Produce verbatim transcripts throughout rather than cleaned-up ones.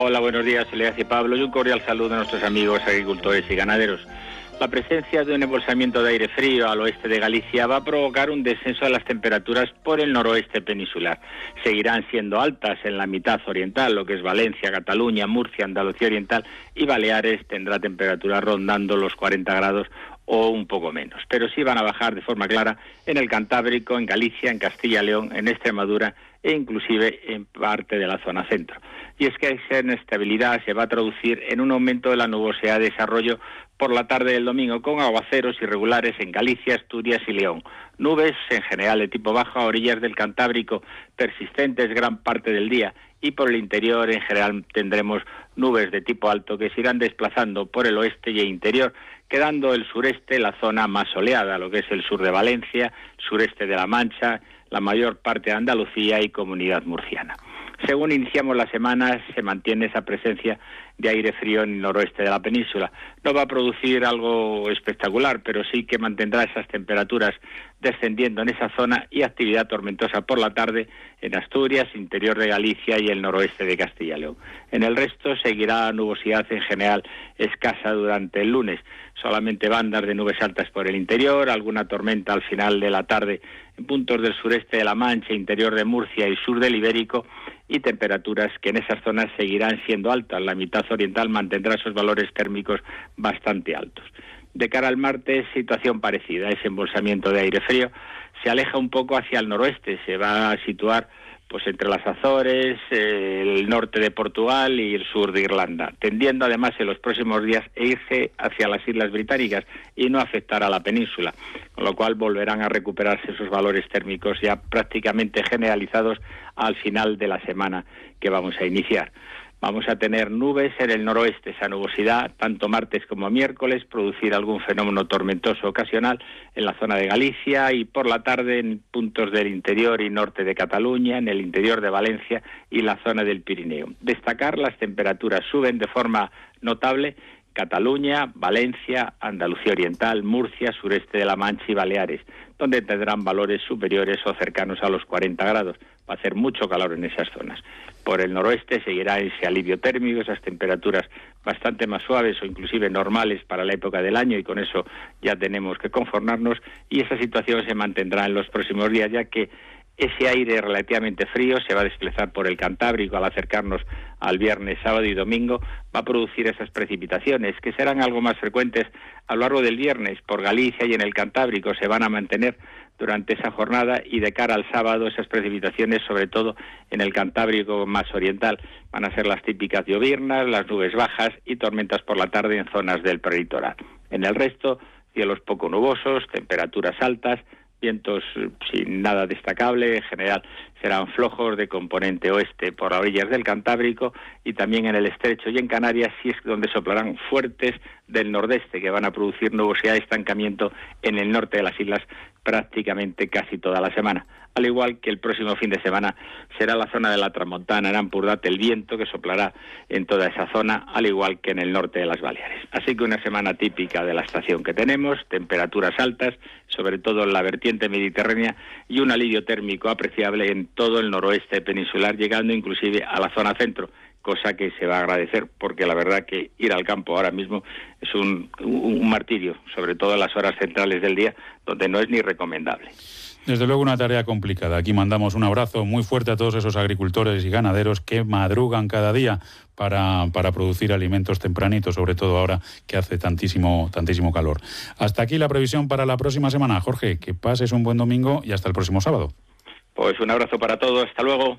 Hola, buenos días, Soledad y Pablo, y un cordial saludo a nuestros amigos agricultores y ganaderos. La presencia de un embolsamiento de aire frío al oeste de Galicia va a provocar un descenso de las temperaturas por el noroeste peninsular. Seguirán siendo altas en la mitad oriental, lo que es Valencia, Cataluña, Murcia, Andalucía Oriental y Baleares tendrá temperaturas rondando los cuarenta grados o un poco menos. Pero sí van a bajar de forma clara en el Cantábrico, en Galicia, en Castilla y León, en Extremadura e inclusive en parte de la zona centro. Y es que esa inestabilidad se va a traducir en un aumento de la nubosidad de desarrollo por la tarde del domingo, con aguaceros irregulares en Galicia, Asturias y León. Nubes, en general de tipo bajo, a orillas del Cantábrico, persistentes gran parte del día, y por el interior, en general, tendremos nubes de tipo alto que se irán desplazando por el oeste y el interior, quedando el sureste la zona más soleada, lo que es el sur de Valencia, sureste de La Mancha, la mayor parte de Andalucía y Comunidad Murciana. Según iniciamos la semana, se mantiene esa presencia de aire frío en el noroeste de la península. No va a producir algo espectacular, pero sí que mantendrá esas temperaturas descendiendo en esa zona y actividad tormentosa por la tarde en Asturias, interior de Galicia y el noroeste de Castilla y León. En el resto seguirá la nubosidad en general escasa durante el lunes. Solamente bandas de nubes altas por el interior, alguna tormenta al final de la tarde en puntos del sureste de La Mancha, interior de Murcia y sur del Ibérico, y temperaturas que en esas zonas seguirán siendo altas. La mitad oriental mantendrá esos valores térmicos bastante altos. De cara al martes, situación parecida. Ese embolsamiento de aire frío se aleja un poco hacia el noroeste, se va a situar pues entre las Azores, eh, el norte de Portugal y el sur de Irlanda, tendiendo además en los próximos días a irse hacia las Islas Británicas y no afectar a la península, con lo cual volverán a recuperarse esos valores térmicos ya prácticamente generalizados al final de la semana que vamos a iniciar. Vamos a tener nubes en el noroeste, esa nubosidad, tanto martes como miércoles, producir algún fenómeno tormentoso ocasional en la zona de Galicia y por la tarde en puntos del interior y norte de Cataluña, en el interior de Valencia y la zona del Pirineo. Destacar, las temperaturas suben de forma notable Cataluña, Valencia, Andalucía Oriental, Murcia, sureste de La Mancha y Baleares, donde tendrán valores superiores o cercanos a los cuarenta grados. Va a hacer mucho calor en esas zonas. Por el noroeste seguirá ese alivio térmico, esas temperaturas bastante más suaves o inclusive normales para la época del año, y con eso ya tenemos que conformarnos, y esa situación se mantendrá en los próximos días, ya que ese aire relativamente frío se va a desplazar por el Cantábrico al acercarnos al viernes, sábado y domingo. Va a producir esas precipitaciones que serán algo más frecuentes a lo largo del viernes por Galicia y en el Cantábrico. Se van a mantener durante esa jornada, y de cara al sábado esas precipitaciones, sobre todo en el Cantábrico más oriental, van a ser las típicas lloviznas, las nubes bajas y tormentas por la tarde en zonas del prelitoral. En el resto, cielos poco nubosos, temperaturas altas, vientos sin nada destacable, en general serán flojos de componente oeste por las orillas del Cantábrico, y también en el Estrecho y en Canarias sí es donde soplarán fuertes del nordeste, que van a producir nubosidad y estancamiento en el norte de las islas prácticamente casi toda la semana. Al igual que el próximo fin de semana será la zona de la Tramontana, en Ampurdate, el viento que soplará en toda esa zona, al igual que en el norte de las Baleares. Así que una semana típica de la estación que tenemos, temperaturas altas, sobre todo en la vertiente mediterránea, y un alivio térmico apreciable en todo el noroeste peninsular, llegando inclusive a la zona centro, cosa que se va a agradecer, porque la verdad que ir al campo ahora mismo es un, un, un martirio, sobre todo en las horas centrales del día, donde no es ni recomendable. Desde luego una tarea complicada. Aquí mandamos un abrazo muy fuerte a todos esos agricultores y ganaderos que madrugan cada día para, para producir alimentos tempranitos, sobre todo ahora que hace tantísimo, tantísimo calor. Hasta aquí la previsión para la próxima semana. Jorge, que pases un buen domingo y hasta el próximo sábado. Pues un abrazo para todos. Hasta luego.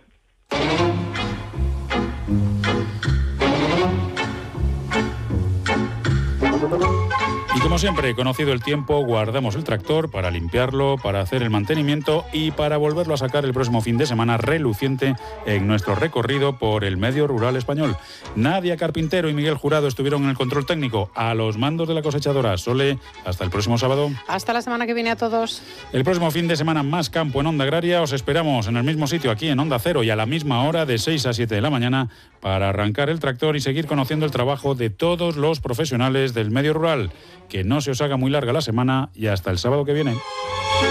Y como siempre, conocido el tiempo, guardamos el tractor para limpiarlo, para hacer el mantenimiento y para volverlo a sacar el próximo fin de semana reluciente en nuestro recorrido por el medio rural español. Nadia Carpintero y Miguel Jurado estuvieron en el control técnico, a los mandos de la cosechadora. Sole, hasta el próximo sábado. Hasta la semana que viene a todos. El próximo fin de semana más campo en Onda Agraria. Os esperamos en el mismo sitio, aquí en Onda Cero, y a la misma hora, de seis a siete de la mañana, para arrancar el tractor y seguir conociendo el trabajo de todos los profesionales del medio rural. Que no se os haga muy larga la semana y hasta el sábado que viene.